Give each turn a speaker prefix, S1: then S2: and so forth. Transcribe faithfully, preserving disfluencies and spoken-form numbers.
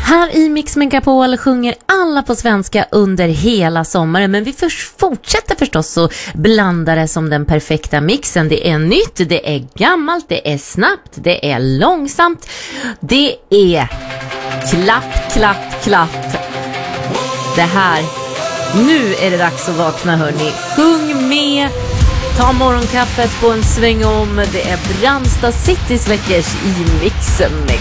S1: Här i Mix Megapol sjunger alla på svenska under hela sommaren. Men vi för- fortsätter förstås att blanda det som den perfekta mixen. Det är nytt, det är gammalt, det är snabbt, det är långsamt. Det är klapp, klapp, klapp. Det här, nu är det dags att vakna hörni. Sjung med, ta morgonkaffet på en sväng om. Det är Brandsta City Sweckers i Mixen.